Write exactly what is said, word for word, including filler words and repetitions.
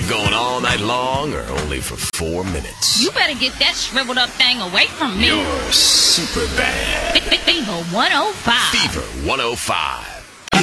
keep going all night long or only for four minutes? You better get that shriveled up thing away from me. You're super bad. Fever one oh five. Fever one oh five.